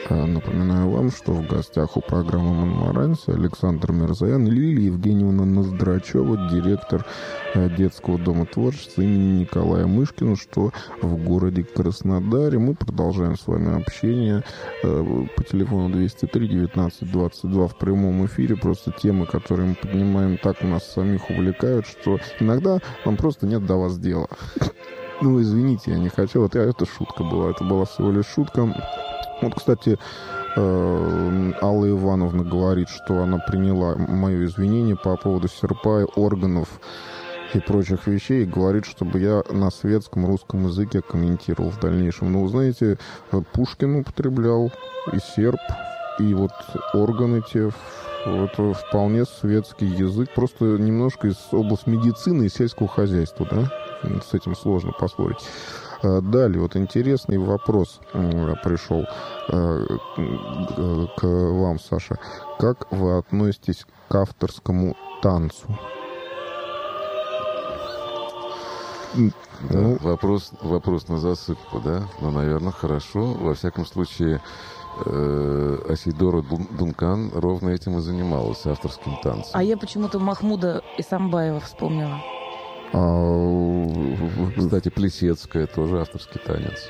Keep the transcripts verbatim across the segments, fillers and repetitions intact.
Напоминаю вам, что в гостях у программы «Монмаранси» Александр Мирзоян и Лилия Евгеньевна Ноздрачева, директор детского дома творчества имени Николая Мышкина, что в городе Краснодаре. Мы продолжаем с вами общение по телефону двести три девятнадцать двадцать два в прямом эфире. Просто темы, которые мы поднимаем, так у нас самих увлекают, что иногда нам просто нет до вас дела. Ну, извините, я не хотел. Это, это шутка была. Это была всего лишь шутка. Вот, кстати, Алла Ивановна говорит, что она приняла мое извинение по поводу серпа, органов и прочих вещей, и говорит, чтобы я на светском русском языке комментировал в дальнейшем. Но, вы знаете, Пушкин употреблял и серп, и вот органы те, это вполне светский язык, просто немножко из области медицины и сельского хозяйства, да? С этим сложно поспорить. Далее, вот интересный вопрос пришел к вам, Саша. Как вы относитесь к авторскому танцу? Да, ну, вопрос, вопрос на засыпку, да? Ну, наверное, хорошо. Во всяком случае, э, Асейдора Дункан ровно этим и занималась, авторским танцем. А я почему-то Махмуда Исамбаева вспомнила. А, кстати, Плесецкая тоже авторский танец.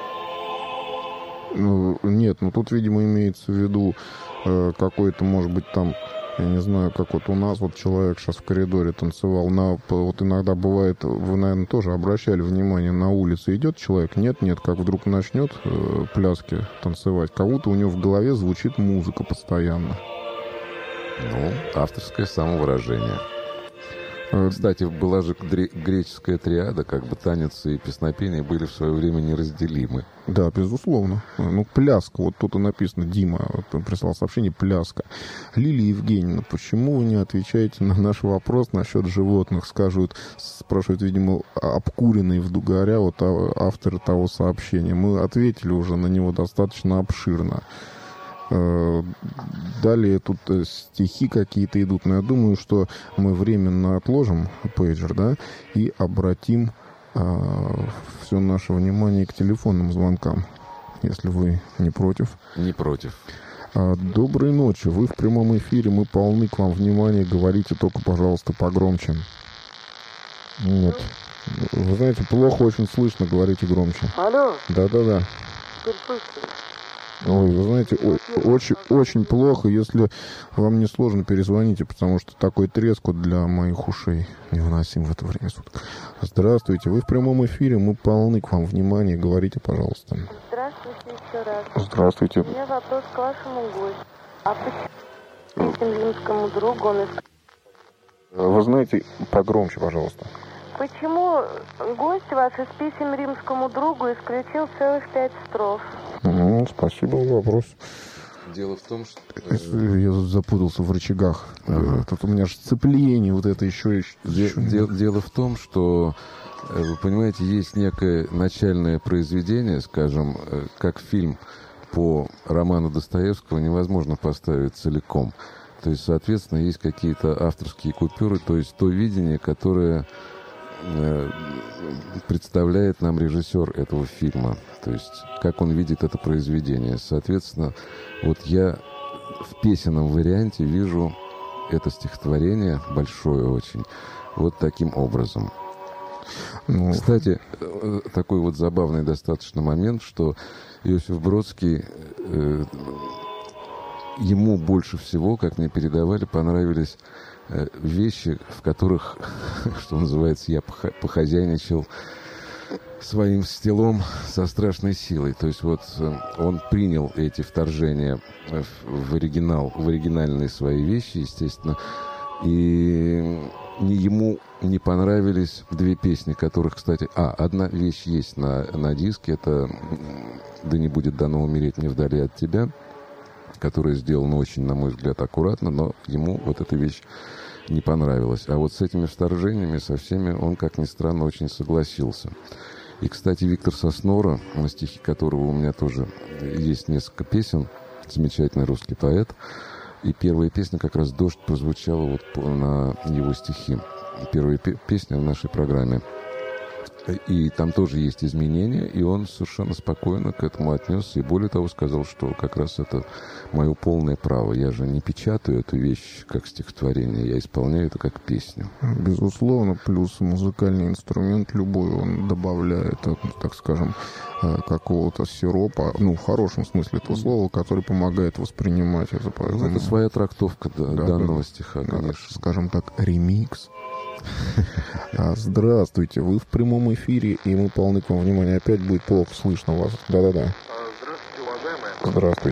Ну, нет, ну тут, видимо, имеется в виду э, какой-то, может быть, там, я не знаю, как вот у нас вот человек сейчас в коридоре танцевал. На, вот иногда бывает, вы, наверное, тоже обращали внимание, на улице идет человек, нет-нет, как вдруг начнет э, пляски танцевать, как будто у него в голове звучит музыка постоянно. Ну, авторское самовыражение. Кстати, была же греческая триада, как бы танец и песнопение были в свое время неразделимы. Да, безусловно. Ну, пляска, вот тут и написано, Дима прислал сообщение, пляска. Лилия Евгеньевна, почему вы не отвечаете на наш вопрос насчет животных? Скажут, спрашивают, видимо, обкуренные в Дугаря, вот авторы того сообщения. Мы ответили уже на него достаточно обширно. Далее тут стихи какие-то идут, но я думаю, что мы временно отложим пейджер, да, и обратим а, все наше внимание к телефонным звонкам, если вы не против. Не против. А, доброй ночи, вы в прямом эфире, мы полны к вам внимания, говорите только, пожалуйста, погромче. Нет. Вы знаете, плохо очень слышно, говорите громче. Алло. Да-да-да. Ой, вы знаете, ой, очень, очень плохо. Если вам не сложно, перезвоните, потому что такой треск вот для моих ушей невыносим в это время суток. Здравствуйте, вы в прямом эфире, мы полны к вам внимания, говорите, пожалуйста. Здравствуйте еще раз. Здравствуйте. У меня вопрос к вашему гостю. А почему этим римскому другу он... Вы знаете, погромче, пожалуйста. Почему гость ваш из писем римскому другу исключил целых пять строф? Ну, спасибо за вопрос. Дело в том, что... Я запутался в рычагах. Ага. Тут у меня же сцепление, вот это еще... еще... Дело, дело в том, что, вы понимаете, есть некое начальное произведение, скажем, как фильм по роману Достоевского невозможно поставить целиком. То есть, соответственно, есть какие-то авторские купюры, то есть то видение, которое представляет нам режиссер этого фильма, то есть как он видит это произведение. Соответственно, вот я в песенном варианте вижу это стихотворение, большое очень, вот таким образом. Ну... Кстати, такой вот забавный достаточно момент, что Иосиф Бродский, э, ему больше всего, как мне передавали, понравились вещи, в которых, что называется, я похозяйничал своим стилом со страшной силой. То есть вот он принял эти вторжения в оригинал, в оригинальные свои вещи, естественно, и ему не понравились две песни, которых, кстати... А, одна вещь есть на, на диске, это «Да не будет дано умереть мне вдали от тебя», которая сделана очень, на мой взгляд, аккуратно, но ему вот эта вещь не понравилась. А вот с этими вторжениями, со всеми, он, как ни странно, очень согласился. И, кстати, Виктор Соснора, на стихи которого у меня тоже есть несколько песен, замечательный русский поэт, и первая песня, как раз «Дождь», прозвучала вот на его стихи. Первая песня в нашей программе. И там тоже есть изменения, и он совершенно спокойно к этому отнесся. И более того, сказал, что как раз это мое полное право. Я же не печатаю эту вещь как стихотворение, я исполняю это как песню. Безусловно, плюс музыкальный инструмент любой, он добавляет, так скажем, какого-то сиропа, ну, в хорошем смысле этого слова, который помогает воспринимать это. Поэтому... Это своя трактовка да, да, данного да, стиха, да, конечно. Скажем так, ремикс. Здравствуйте, вы в прямом эфире, и мы полны к вам внимания. Опять будет плохо слышно вас. Да-да-да. Здравствуйте, уважаемые. Здравствуйте.